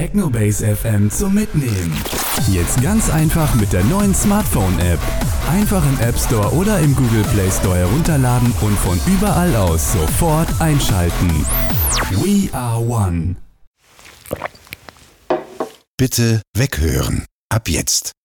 Technobase FM zum Mitnehmen. Jetzt ganz einfach mit der neuen Smartphone-App. Einfach im App Store oder im Google Play Store herunterladen und von überall aus sofort einschalten. We are one. Bitte weghören. Ab jetzt.